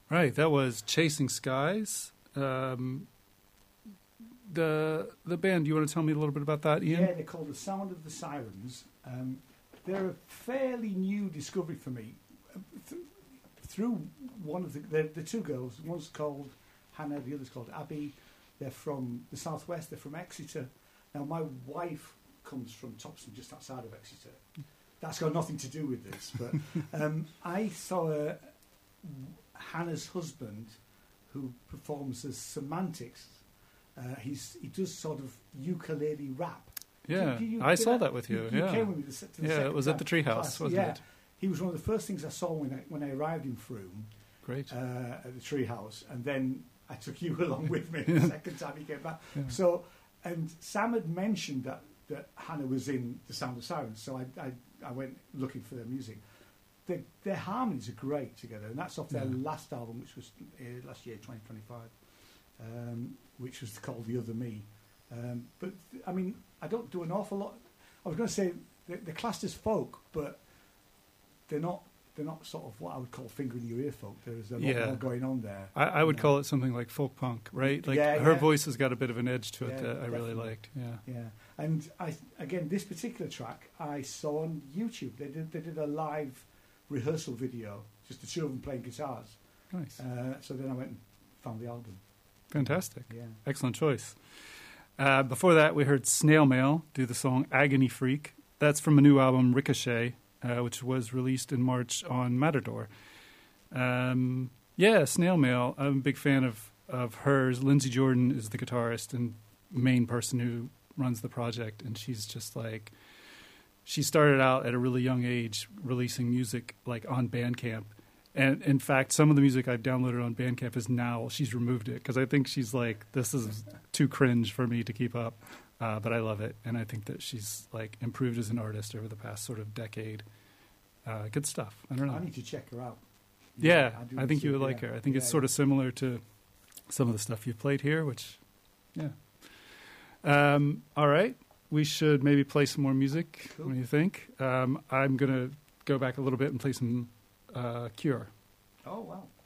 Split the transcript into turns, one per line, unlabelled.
Right, that was Chasing Skies. The band, you want to tell me a little bit about that, Ian?
Yeah, they're called The Sound of the Sirens. They're a fairly new discovery for me. Through one of the two girls, one's called Hannah, the other's called Abby. They're from the southwest, they're from Exeter. Now, my wife comes from Topston, just outside of Exeter. That's got nothing to do with this, but I saw Hannah's husband, who performs as Semantics. He does sort of ukulele rap.
Yeah, I saw that with you.
You came with me to the
it was at the Treehouse, wasn't it?
He was one of the first things I saw when I arrived in Frome.
Great.
At the Treehouse, and then I took you along with me the second time he came back. Yeah. So, and Sam had mentioned that Hannah was in The Sound of Sirens, so I went looking for their music. Their harmonies are great together, and that's off their last album, which was last year, 2025, which was called The Other Me. But I mean, I don't do an awful lot. I was going to say they're classed as folk, but they're not sort of what I would call finger in your ear folk. There's a lot more going on there.
I would call it something like folk punk, right? Like her voice has got a bit of an edge to it that I really liked. Yeah. And
this particular track I saw on YouTube. They did a live rehearsal video, just the two of them playing guitars.
Nice.
So then I went and found the album.
Fantastic.
Yeah.
Excellent choice. Before that, we heard Snail Mail do the song Agony Freak. That's from a new album, Ricochet, which was released in March on Matador. Snail Mail. I'm a big fan of hers. Lindsey Jordan is the guitarist and main person who runs the project, and she's just like, she started out at a really young age releasing music like on Bandcamp. And in fact, some of the music I've downloaded on Bandcamp is now, she's removed it because I think she's like, this is too cringe for me to keep up. But I love it. And I think that she's like improved as an artist over the past sort of decade. Good stuff. I don't know.
I need to check her out.
Yeah, I think you would like her. I think it's sort of similar to some of the stuff you've played here, which, all right. We should maybe play some more music. Cool. What do you think? I'm going to go back a little bit and play some Cure.
Oh, wow.